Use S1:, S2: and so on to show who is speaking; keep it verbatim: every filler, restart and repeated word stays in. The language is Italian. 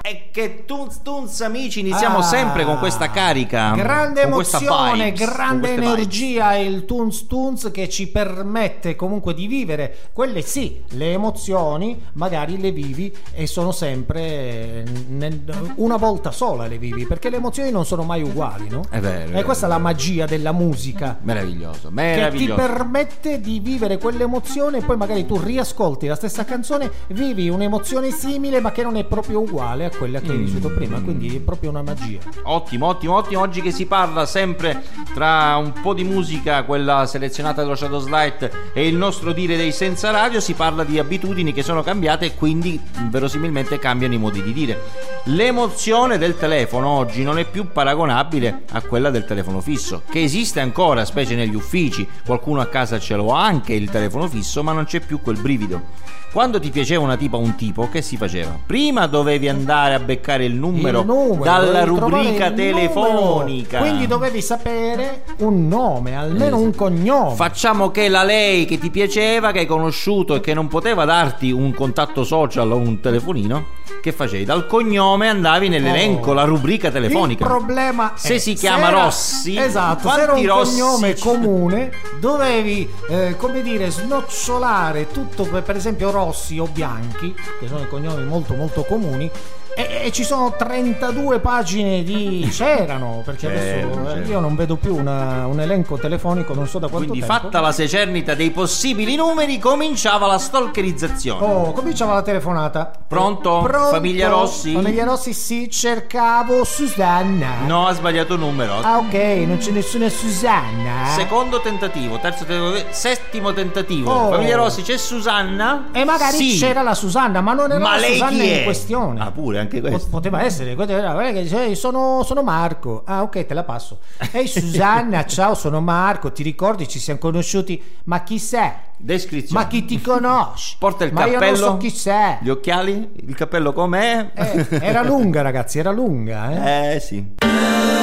S1: E che tunz tunz amici, iniziamo
S2: Ah,
S1: sempre con questa carica,
S2: grande
S1: con questa
S2: emozione,
S1: vibes,
S2: grande
S1: con queste
S2: energia e il tunz tunz che ci permette comunque di vivere quelle sì, le emozioni magari le vivi e sono sempre nel, una volta sola le vivi, perché le emozioni non sono mai uguali, no?
S1: È vero,
S2: E questa è la magia della musica.
S1: Meraviglioso,
S2: Che ti
S1: meraviglioso.
S2: permette di vivere quell'emozione e poi magari tu riascolti la stessa canzone, vivi un'emozione simile ma che non è proprio uguale a quella che hai vissuto prima, quindi è proprio una magia.
S1: Ottimo, ottimo, ottimo. Oggi che si parla sempre tra un po' di musica, quella selezionata dallo Shadows Light, e il nostro dire dei senza radio, si parla di abitudini che sono cambiate e quindi verosimilmente cambiano i modi di dire. L'emozione del telefono oggi non è più paragonabile a quella del telefono fisso, che esiste ancora, specie negli uffici. Qualcuno a casa ce l'ha anche il telefono fisso, ma non c'è più quel brivido. Quando ti piaceva una tipa o un tipo, che si faceva? Prima dovevi andare a beccare il numero,
S2: Il numero,
S1: dalla
S2: dovevi trovare
S1: rubrica
S2: il
S1: telefonica.
S2: numero. Quindi dovevi sapere un nome, almeno un cognome.
S1: Facciamo che la lei che ti piaceva, che hai conosciuto e che non poteva darti un contatto social o un telefonino, che facevi? Dal cognome andavi nell'elenco,
S2: Oh.
S1: la rubrica telefonica.
S2: Il problema
S1: se
S2: è,
S1: si chiama
S2: se era-
S1: Rossi,
S2: esatto, se era
S1: quanti
S2: un
S1: Rossi
S2: cognome
S1: ci-
S2: comune, dovevi eh, come dire snocciolare tutto, per per esempio Rossi o Bianchi, che sono i cognomi molto molto comuni. E, e ci sono trentadue pagine di c'erano, perché
S1: C'erano,
S2: adesso eh,
S1: c'erano.
S2: io non vedo più una- un elenco telefonico, non so da quanto
S1: Quindi
S2: tempo.
S1: fatta la secernita dei possibili numeri, cominciava la stalkerizzazione.
S2: Oh, cominciava la telefonata.
S1: Pronto?
S2: Pronto?
S1: Famiglia Rossi?
S2: Famiglia Rossi, sì, cercavo Susanna.
S1: No, ha sbagliato numero.
S2: Ah, ok, non c'è nessuna Susanna.
S1: Secondo tentativo, terzo tentativo, settimo tentativo.
S2: Oh.
S1: Famiglia Rossi, c'è Susanna?
S2: E magari
S1: Sì.
S2: c'era la Susanna, ma non era
S1: Ma
S2: la
S1: lei
S2: Susanna
S1: chi è?
S2: in questione.
S1: Ah, pure anche
S2: Po-
S1: questo.
S2: Poteva essere, questo era, guarda che dice, "Ehi, sono, sono Marco." Ah, ok, te la passo. Ehi Susanna, ciao, sono Marco, ti ricordi, ci siamo conosciuti? Ma chi sei?
S1: Descrizione.
S2: Ma chi ti conosce?
S1: Porta il
S2: Ma
S1: cappello.
S2: io non so chi sei.
S1: Gli occhiali? Il cappello com'è?
S2: Eh, era lunga, ragazzi, era lunga, eh.
S1: Eh sì.